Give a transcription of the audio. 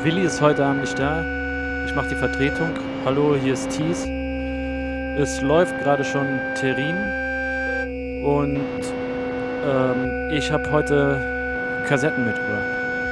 Willi ist heute Abend nicht da. Ich mache die Vertretung. Hallo, hier ist Thies. Es läuft gerade schon Terrin und ich habe heute Kassetten mitgebracht.